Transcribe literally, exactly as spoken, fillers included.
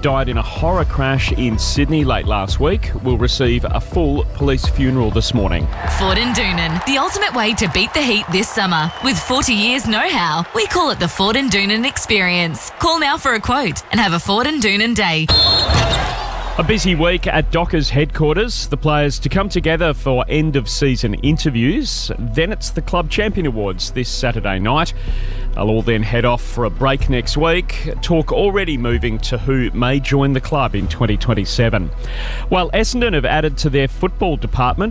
died in a horror crash in Sydney late last week, will receive a full police funeral this morning. Ford and Doonan, the ultimate way to beat the heat this summer. With forty years know-how, we call it the Ford and Doonan experience. Call now for a quote and have a Ford and Doonan day. A busy week at Dockers headquarters. The players to come together for end-of-season interviews. Then it's the Club Champion Awards this Saturday night. They'll all then head off for a break next week. Talk already moving to who may join the club in twenty twenty-seven. Well, Essendon have added to their football department.